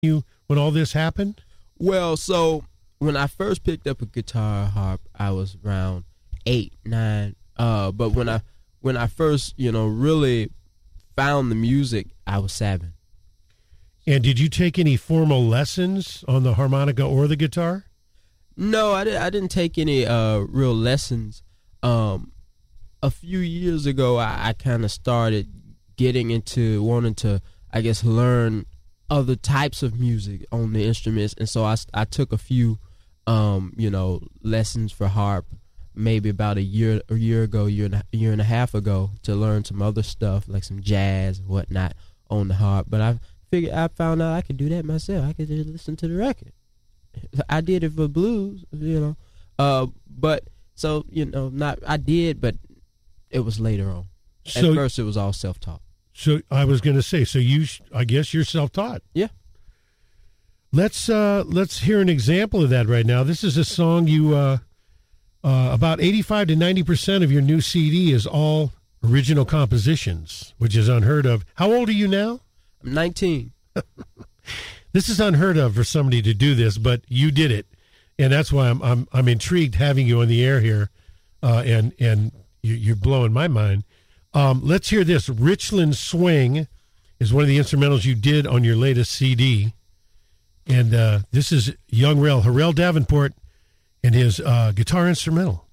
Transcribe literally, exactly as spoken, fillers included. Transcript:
you when all this happened? Well, so when I first picked up a guitar harp, I was around eight, nine. Uh, but when I when I first, you know, really found the music, I was seven. And did you take any formal lessons on the harmonica or the guitar? No, I, did, I didn't take any uh, real lessons. Um, a few years ago, I, I kind of started getting into wanting to, I guess, learn other types of music on the instruments. And so I, I took a few, um, you know, lessons for harp maybe about a year a year ago, year and a, year and a half ago to learn some other stuff like some jazz and whatnot on the harp. But I figured I found out I could do that myself. I could just listen to the record. I did it for blues, you know. Uh, but so you know, not I did, but it was later on. So, At first, it was all self-taught. So I was going to say, so you, I guess you're self-taught. Yeah. Let's uh, let's hear an example of that right now. This is a song you. Uh, Uh, about eighty-five to ninety percent of your new C D is all original compositions, which is unheard of. How old are you now? I'm nineteen. This is unheard of for somebody to do this, but you did it, and that's why I'm I'm I'm intrigued having you on the air here, uh, and and you, you're blowing my mind. Um, let's hear this. Richland Swing is one of the instrumentals you did on your latest C D, and uh, this is young Rel Harrell Davenport and his uh, guitar instrumental.